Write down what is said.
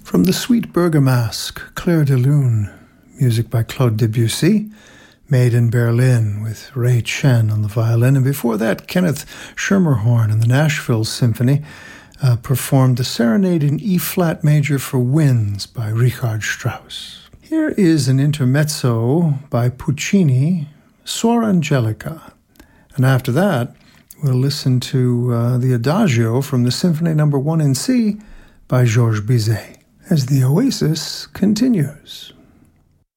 From the Suite Bergamasque, Clair de Lune, music by Claude Debussy, made in Berlin with Ray Chen on the violin. And before that, Kenneth Schermerhorn and the Nashville Symphony performed the Serenade in E-flat major for winds by Richard Strauss. Here is an intermezzo by Puccini, Suor Angelica. And after that, we'll listen to the Adagio from the Symphony No. 1 in C by Georges Bizet, as the Oasis continues.